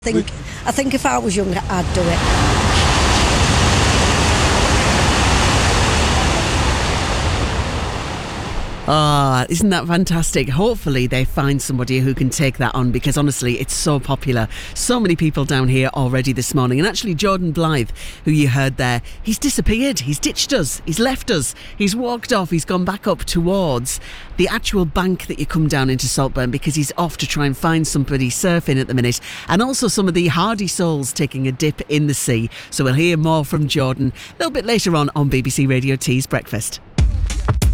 I think if I was younger, I'd do it. Ah, isn't that fantastic? Hopefully they find somebody who can take that on, because honestly, it's so popular. So many people down here already this morning. And actually, Jordan Blythe, who you heard there, he's disappeared. He's ditched us. He's left us. He's walked off. He's gone back up towards the actual bank that you come down into Saltburn, because he's off to try and find somebody surfing at the minute. And also some of the hardy souls taking a dip in the sea. So we'll hear more from Jordan a little bit later on BBC Radio T's Breakfast.